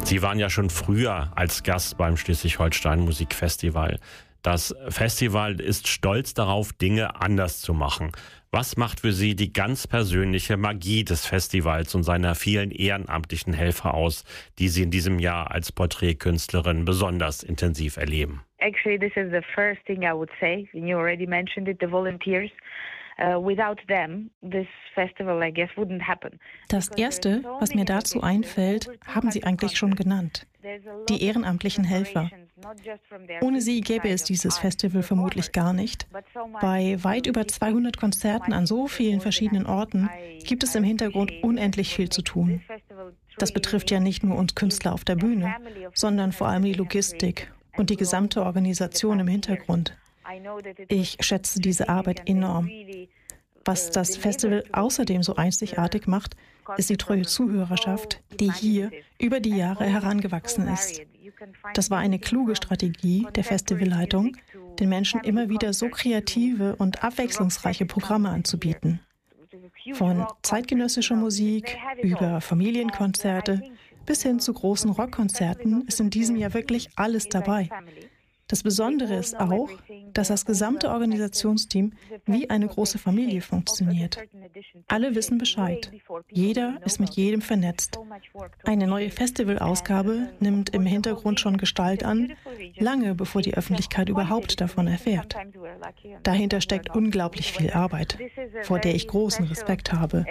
Sie waren ja schon früher als Gast beim Schleswig-Holstein Musikfestival. Das Festival ist stolz darauf, Dinge anders zu machen. Was macht für Sie die ganz persönliche Magie des Festivals und seiner vielen ehrenamtlichen Helfer aus, die Sie in diesem Jahr als Porträtkünstlerin besonders intensiv erleben? Actually, this is the first thing I would say. You already mentioned it, the volunteers. Without them, this festival, I guess, wouldn't happen. Das Erste, was mir dazu einfällt, haben Sie eigentlich schon genannt. Die ehrenamtlichen Helfer. Ohne sie gäbe es dieses Festival vermutlich gar nicht. Bei weit über 200 Konzerten an so vielen verschiedenen Orten gibt es im Hintergrund unendlich viel zu tun. Das betrifft ja nicht nur uns Künstler auf der Bühne, sondern vor allem die Logistik und die gesamte Organisation im Hintergrund. Ich schätze diese Arbeit enorm. Was das Festival außerdem so einzigartig macht, ist die treue Zuhörerschaft, die hier über die Jahre herangewachsen ist. Das war eine kluge Strategie der Festivalleitung, den Menschen immer wieder so kreative und abwechslungsreiche Programme anzubieten. Von zeitgenössischer Musik über Familienkonzerte bis hin zu großen Rockkonzerten ist in diesem Jahr wirklich alles dabei. Das Besondere ist auch, dass das gesamte Organisationsteam wie eine große Familie funktioniert. Alle wissen Bescheid. Jeder ist mit jedem vernetzt. Eine neue Festivalausgabe nimmt im Hintergrund schon Gestalt an, lange bevor die Öffentlichkeit überhaupt davon erfährt. Dahinter steckt unglaublich viel Arbeit, vor der ich großen Respekt habe.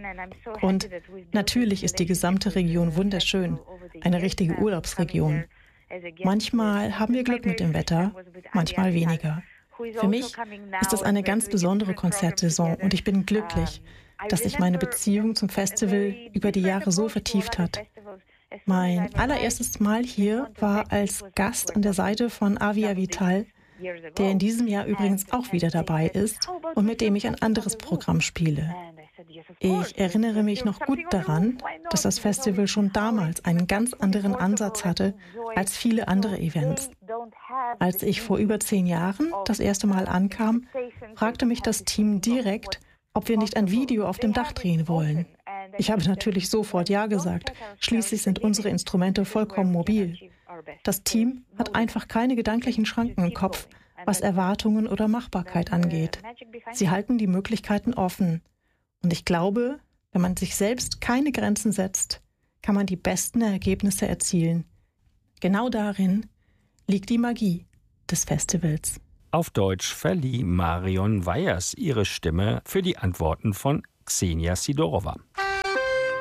Und natürlich ist die gesamte Region wunderschön, eine richtige Urlaubsregion. Manchmal haben wir Glück mit dem Wetter, manchmal weniger. Für mich ist das eine ganz besondere Konzertsaison und ich bin glücklich, dass sich meine Beziehung zum Festival über die Jahre so vertieft hat. Mein allererstes Mal hier war als Gast an der Seite von Avi Avital, der in diesem Jahr übrigens auch wieder dabei ist und mit dem ich ein anderes Programm spiele. Ich erinnere mich noch gut daran, dass das Festival schon damals einen ganz anderen Ansatz hatte als viele andere Events. Als ich vor über 10 Jahren das erste Mal ankam, fragte mich das Team direkt, ob wir nicht ein Video auf dem Dach drehen wollen. Ich habe natürlich sofort Ja gesagt. Schließlich sind unsere Instrumente vollkommen mobil. Das Team hat einfach keine gedanklichen Schranken im Kopf, was Erwartungen oder Machbarkeit angeht. Sie halten die Möglichkeiten offen. Und ich glaube, wenn man sich selbst keine Grenzen setzt, kann man die besten Ergebnisse erzielen. Genau darin liegt die Magie des Festivals. Auf Deutsch verlieh Marion Weyers ihre Stimme für die Antworten von Xenia Sidorova.